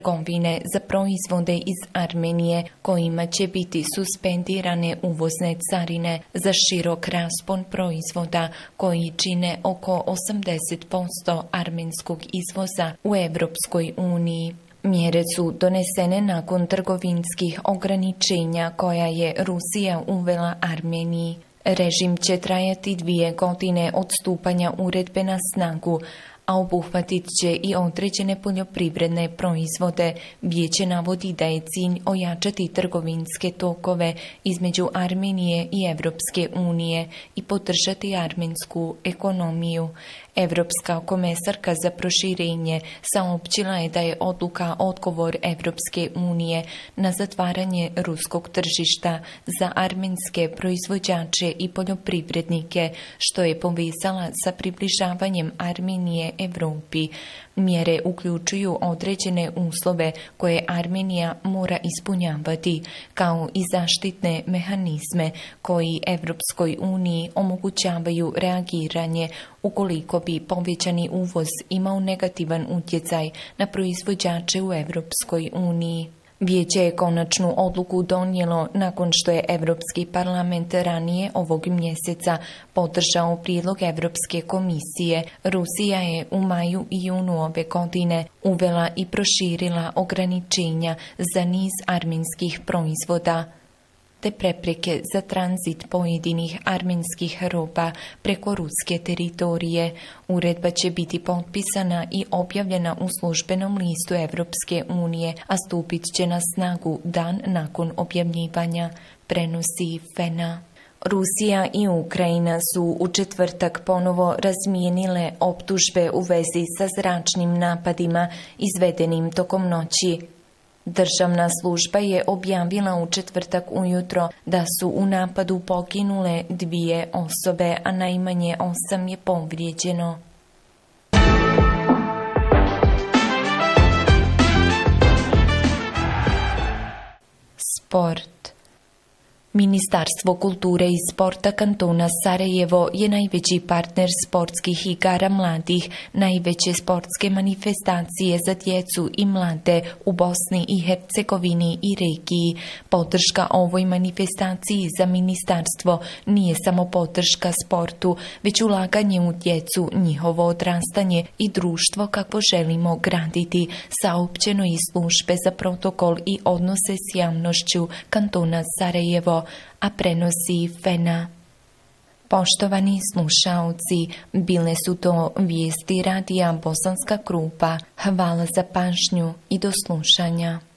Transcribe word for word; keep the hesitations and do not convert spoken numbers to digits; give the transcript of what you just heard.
trgovine za proizvode iz Armenije kojima će biti suspendirane uvozne carine za širok raspon proizvoda koji čine oko osamdeset posto armenskog izvoza u Evropskoj uniji. Mjere su donesene nakon trgovinskih ograničenja koja je Rusija uvela Armeniji. Režim će trajati dvije godine od stupanja uredbe na snagu, a obuhvatit će i određene poljoprivredne proizvode. Vijeće navodi da je cilj ojačati trgovinske tokove između Armenije i Evropske unije i podržati armensku ekonomiju. Evropska komesarka za proširenje saopćila je da je odluka odgovor Evropske unije na zatvaranje ruskog tržišta za armenske proizvođače i poljoprivrednike, što je povezala sa približavanjem Armenije Evropi. Mjere uključuju određene uslove koje Armenija mora ispunjavati, kao i zaštitne mehanizme koji Evropskoj uniji omogućavaju reagiranje ukoliko bi povećani uvoz imao negativan utjecaj na proizvođače u Evropskoj uniji. Vijeće je konačnu odluku donijelo nakon što je Europski parlament ranije ovog mjeseca podržao prijedlog Europske komisije. Rusija je u maju i junu ove godine uvela i proširila ograničenja za niz armenskih proizvoda te prepreke za tranzit pojedinih armenskih roba preko ruske teritorije. Uredba će biti potpisana i objavljena u službenom listu Evropske unije, a stupit će na snagu dan nakon objavljivanja, prenosi F E N A. Rusija i Ukrajina su u četvrtak ponovo razmijenile optužbe u vezi sa zračnim napadima izvedenim tokom noći. Državna služba je objavila u četvrtak ujutro da su u napadu poginule dvije osobe, a najmanje osam je povrijeđeno. Sport. Ministarstvo kulture i sporta kantona Sarajevo je najveći partner sportskih igara mladih, najveće sportske manifestacije za djecu i mlade u Bosni i Hercegovini i regiji. Podrška ovoj manifestaciji za ministarstvo nije samo podrška sportu, već ulaganje u djecu, njihovo odrastanje i društvo kakvo želimo graditi, saopćeno iz službe za protokol i odnose s javnošću kantona Sarajevo, a prenosi F E N A. Poštovani slušaoci, bile su to vijesti radija Bosanska Krupa. Hvala za pažnju i do slušanja.